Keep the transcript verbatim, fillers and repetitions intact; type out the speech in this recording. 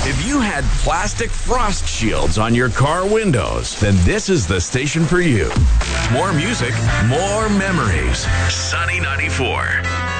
If you had plastic frost shields on your car windows, then this is the station for you. More music, more memories. Sunny ninety-four.